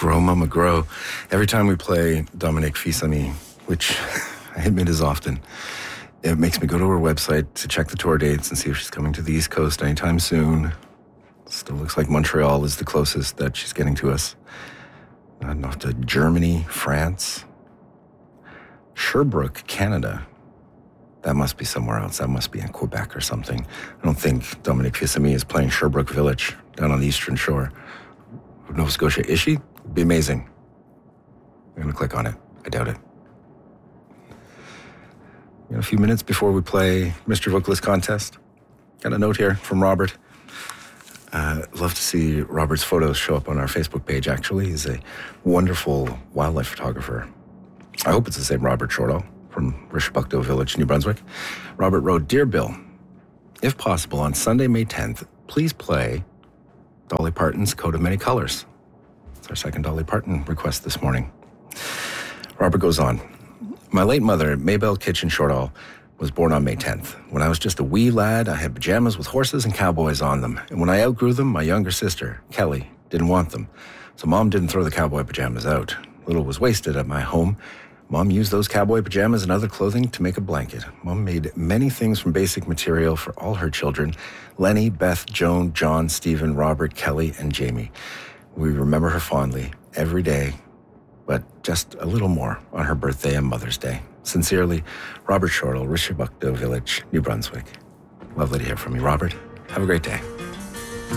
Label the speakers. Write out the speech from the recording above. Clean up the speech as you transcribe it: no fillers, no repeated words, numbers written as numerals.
Speaker 1: Grow, Mama, grow. Every time we play Dominique Fils-Aimé, which I admit is often, it makes me go to her website to check the tour dates and see if she's coming to the East Coast anytime soon. Still looks like Montreal is the closest that she's getting to us. Not to Germany, France, Sherbrooke, Canada. That must be somewhere else. That must be in Quebec or something. I don't think Dominique Fils-Aimé is playing Sherbrooke Village down on the eastern shore of Nova Scotia. Is she? It'd be amazing. I'm going to click on it. I doubt it. A few minutes before we play Mr. Vocalist Contest, got a note here from Robert. Love to see Robert's photos show up on our Facebook page, actually. He's a wonderful wildlife photographer. I hope it's the same Robert Shortall from Rishabukto Village, New Brunswick. Robert wrote, Dear Bill, if possible, on Sunday, May 10th, please play Dolly Parton's Coat of Many Colors. It's our second Dolly Parton request this morning. Robert goes on, my late mother, Maybelle Kitchen Shortall, was born on May 10th. When I was just a wee lad, I had pajamas with horses and cowboys on them. And when I outgrew them, my younger sister, Kelly, didn't want them. So Mom didn't throw the cowboy pajamas out. Little was wasted at my home. Mom used those cowboy pajamas and other clothing to make a blanket. Mom made many things from basic material for all her children, Lenny, Beth, Joan, John, Stephen, Robert, Kelly, and Jamie. We remember her fondly every day, but just a little more on her birthday and Mother's Day. Sincerely, Robert Shortall, Rishabukto Village, New Brunswick. Lovely to hear from you, Robert. Have a great day.